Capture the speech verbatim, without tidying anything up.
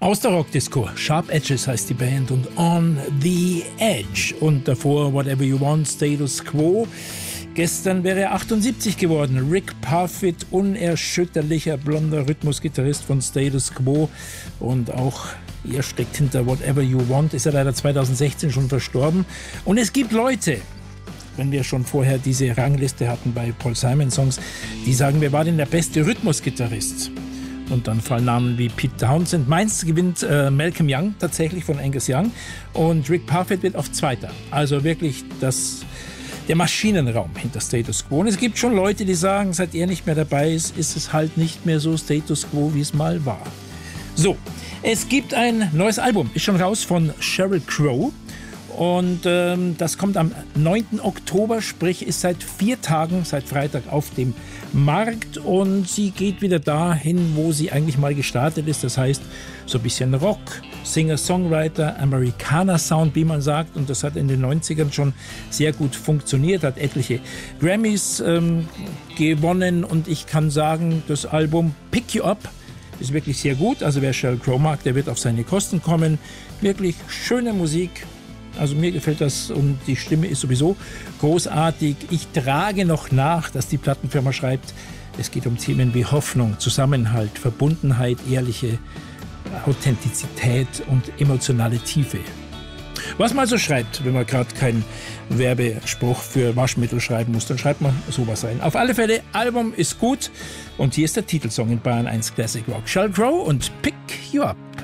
Aus der Rockdisco, Sharp Edges heißt die Band und On the Edge und davor Whatever You Want, Status Quo. Gestern wäre er achtundsiebzig geworden. Rick Parfitt, unerschütterlicher blonder Rhythmusgitarrist von Status Quo und auch er steckt hinter Whatever You Want, ist er leider zweitausendsechzehn schon verstorben. Und es gibt Leute, wenn wir schon vorher diese Rangliste hatten bei Paul Simon Songs, die sagen, wer war denn der beste Rhythmusgitarrist? Und dann fallen Namen wie Pete Townsend. Meins gewinnt äh, Malcolm Young tatsächlich von Angus Young und Rick Parfitt wird auf Zweiter. Also wirklich das, der Maschinenraum hinter Status Quo. Und es gibt schon Leute, die sagen, seit er nicht mehr dabei ist, ist es halt nicht mehr so Status Quo, wie es mal war. So, es gibt ein neues Album, ist schon raus von Sheryl Crow. Und ähm, das kommt am neunten Oktober, sprich ist seit vier Tagen, seit Freitag auf dem Markt. Und sie geht wieder dahin, wo sie eigentlich mal gestartet ist. Das heißt, so ein bisschen Rock, Singer-Songwriter, Amerikaner-Sound, wie man sagt. Und das hat in den neunzigern schon sehr gut funktioniert, hat etliche Grammys ähm, gewonnen. Und ich kann sagen, das Album Pick You Up ist wirklich sehr gut. Also wer Sheryl Crow mag, der wird auf seine Kosten kommen. Wirklich schöne Musik. Also mir gefällt das und die Stimme ist sowieso großartig. Ich trage noch nach, dass die Plattenfirma schreibt, es geht um Themen wie Hoffnung, Zusammenhalt, Verbundenheit, ehrliche Authentizität und emotionale Tiefe. Was man also schreibt, wenn man gerade keinen Werbespruch für Waschmittel schreiben muss, dann schreibt man sowas rein. Auf alle Fälle, Album ist gut und hier ist der Titelsong in Bayern eins Classic Rock. Sheryl Crow und Pick You Up.